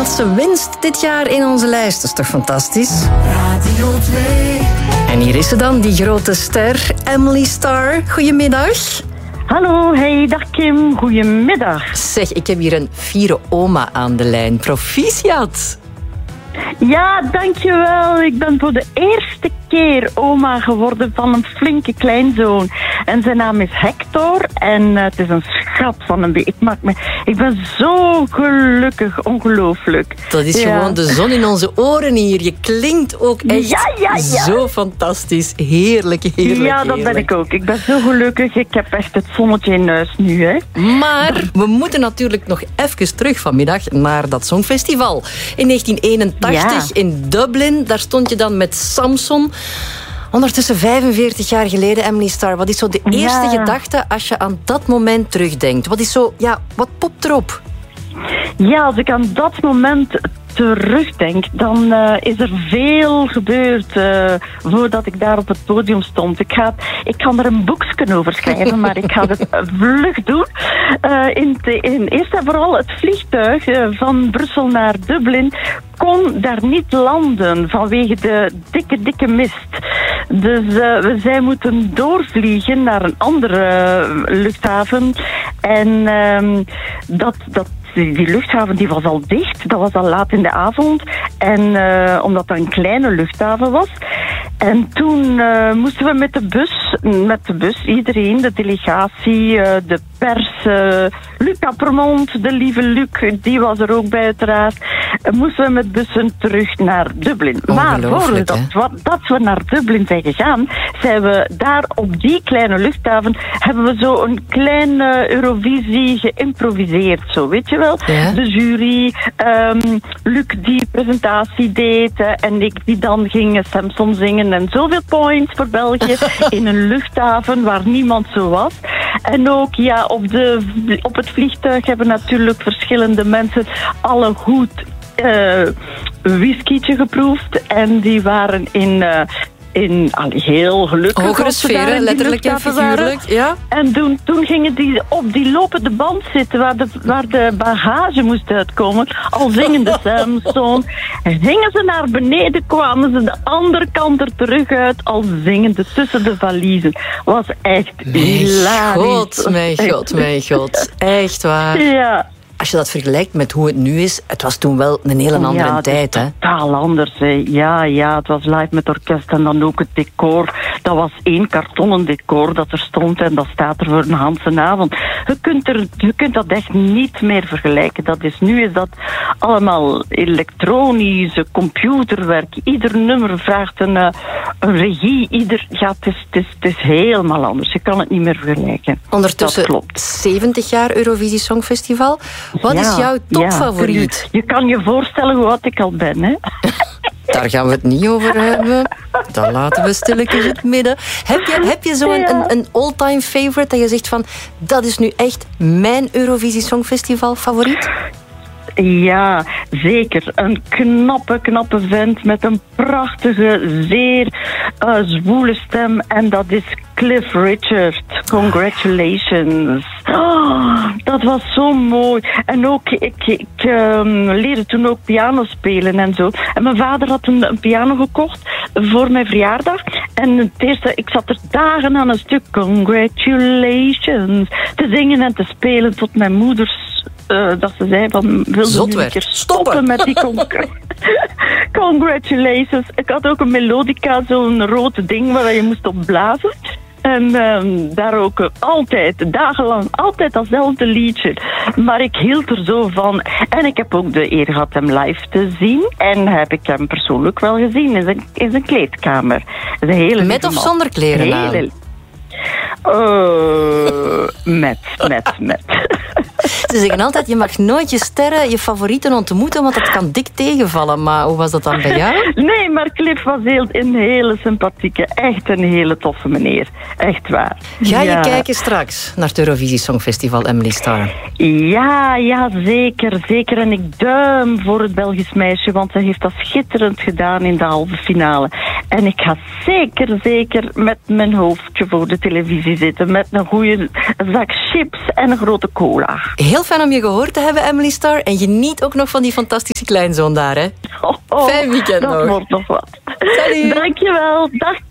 laatste winst dit jaar in onze lijst. Dat is toch fantastisch? Radio 2. En hier is ze dan, die grote ster, Emily Starr. Goedemiddag. Hallo, hey, dag Kim. Goedemiddag. Zeg, ik heb hier een fiere oma aan de lijn. Proficiat. Ja, dankjewel. Ik ben voor de eerste keer oma geworden van een flinke kleinzoon. En zijn naam is Hector. En het is een schat van een beetje. Ik ben zo gelukkig, ongelooflijk. Dat is gewoon de zon in onze oren hier. Je klinkt ook echt zo fantastisch. Heerlijk, heerlijk. Ja, dat ben ik ook. Ik ben zo gelukkig. Ik heb echt het zonnetje in huis nu, hè. Maar we moeten natuurlijk nog even terug vanmiddag naar dat Songfestival. In 1981 in Dublin. Daar stond je dan met Samson. Ondertussen 45 jaar geleden, Emily Starr. Wat is zo de eerste gedachte als je aan dat moment terugdenkt? Wat is zo, wat popt erop? Ja, als ik aan dat moment terugdenk, dan is er veel gebeurd voordat ik daar op het podium stond. Ik kan er een boekje over schrijven, maar ik ga het vlug doen. Eerst en vooral het vliegtuig van Brussel naar Dublin kon daar niet landen vanwege de dikke mist. Dus we zijn moeten doorvliegen naar een andere luchthaven. En die luchthaven die was al dicht. Dat was al laat in de avond. En omdat dat een kleine luchthaven was. En toen moesten we met de bus, iedereen, de delegatie, de pers, Luc Appermont, de lieve Luc, die was er ook bij uiteraard, moesten we met bussen terug naar Dublin. Maar voordat we naar Dublin zijn gegaan, zijn we daar op die kleine luchthaven, hebben we zo een kleine Eurovisie geïmproviseerd, zo weet je wel. Ja. De jury, Luc die presentatie deed en ik die dan ging Samson zingen en zoveel points voor België in een luchthaven waar niemand zo was. En ook op het vliegtuig hebben natuurlijk verschillende mensen alle goed whiskytje geproefd en die waren in heel gelukkig. Hogere sferen, letterlijk en figuurlijk. Ja. En toen gingen die op die lopende band zitten waar de bagage moest uitkomen. Al zingende Samson. Gingen ze naar beneden, kwamen ze de andere kant er terug uit. Al zingende tussen de valiezen. Was echt hilarisch. Mijn god. Echt waar. Ja. Als je dat vergelijkt met hoe het nu is, het was toen wel een hele andere tijd, hè? Totaal anders, hè. Ja, het was live met orkest en dan ook het decor. Dat was 1 kartonnen decor dat er stond en dat staat er voor een hele avond. Je kunt dat echt niet meer vergelijken. Nu is dat allemaal elektronisch, computerwerk. Ieder nummer vraagt een regie. Het is helemaal anders. Je kan het niet meer vergelijken. Ondertussen 70 jaar Eurovisie Songfestival. Wat is jouw topfavoriet? Je kan je voorstellen hoe oud ik al ben, hè? Daar gaan we het niet over hebben. Dan laten we stilletjes het midden. Heb je zo een all-time favorite dat je zegt van, dat is nu echt mijn Eurovisie Songfestival favoriet? Ja, zeker. Een knappe vent met een prachtige, zeer zwoele stem. En dat is Cliff Richard. Congratulations. Oh, dat was zo mooi. En ook, ik leerde toen ook piano spelen en zo. En mijn vader had een piano gekocht voor mijn verjaardag. En het eerste, ik zat er dagen aan een stuk Congratulations te zingen en te spelen tot mijn moeders dat ze zei van, wilde nu een keer stoppen met die congratulations. Ik had ook een melodica, zo'n rode ding waar je moest op blazen. En daar ook dagenlang, altijd datzelfde liedje. Maar ik hield er zo van. En ik heb ook de eer gehad hem live te zien. En heb ik hem persoonlijk wel gezien in zijn kleedkamer. Met of zonder kleren aan? Met. Ze zeggen altijd, je mag nooit je sterren, je favorieten ontmoeten, want dat kan dik tegenvallen. Maar hoe was dat dan bij jou? Nee, maar Cliff was een hele sympathieke, echt een hele toffe meneer. Echt waar. Ga je kijken straks naar het Eurovisie Songfestival, Emily Starr? Ja, zeker. En ik duim voor het Belgisch meisje, want ze heeft dat schitterend gedaan in de halve finale. En ik ga zeker met mijn hoofdje voor de televisie zitten, met een goede zak chips en een grote cola. Voilà. Heel fijn om je gehoord te hebben, Emily Star. En geniet ook nog van die fantastische kleinzoon daar, hè. Fijn weekend dat nog. wordt nog wat. Salut. Dankjewel. Dag.